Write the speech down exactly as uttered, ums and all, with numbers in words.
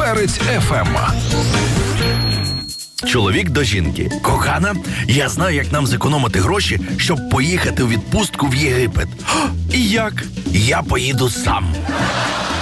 Перець еф ем. Чоловік до жінки. Кохана, я знаю, як нам зекономити гроші, щоб поїхати у відпустку в Єгипет. І як? Я поїду сам.